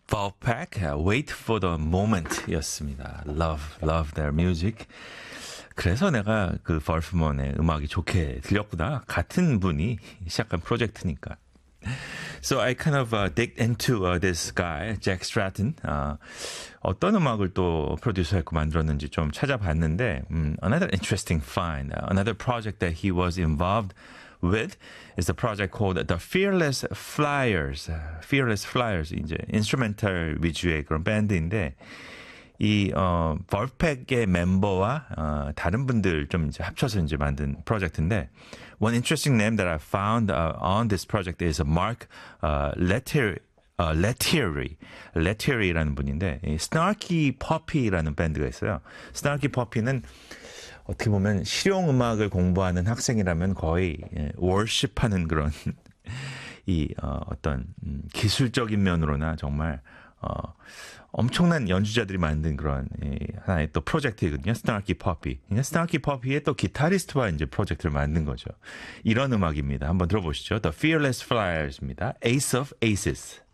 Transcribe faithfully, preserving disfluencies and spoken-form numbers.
Volpac, Wait for the Moment였습니다. Love, love their music. 그래서 내가 그 벌프먼의 음악이 좋게 들렸구나. 같은 분이 시작한 프로젝트니까. So I kind of uh, dig into uh, this guy, Jack Stratton. Uh, 어떤 음악을 또 프로듀서했고 만들었는지 좀 찾아봤는데, um, another interesting find, uh, another project that he was involved with is a project called The Fearless Flyers. Uh, Fearless Flyers, 이제 인스트루멘탈 위주의 그런 밴드인데, 이, 어, 벌팩의 멤버와, 어, 다른 분들 좀 이제 합쳐서 이제 만든 프로젝트인데, one interesting name that I found uh, on this project is Mark uh, Lettieri, uh, Lettieri, Lettieri라는 분인데, 이 Snarky Puppy라는 밴드가 있어요. Snarky Puppy는 어떻게 보면 실용음악을 공부하는 학생이라면 거의 예, 월십하는 그런 이 어, 어떤 음, 기술적인 면으로나 정말 어, 엄청난 연주자들이 만든 그런 예, 하나의 또 프로젝트거든요. Snarky Puppy. Snarky Puppy의 또 기타리스트와 이제 프로젝트를 만든 거죠. 이런 음악입니다. 한번 들어보시죠. The Fearless Flyers입니다. Ace of Aces.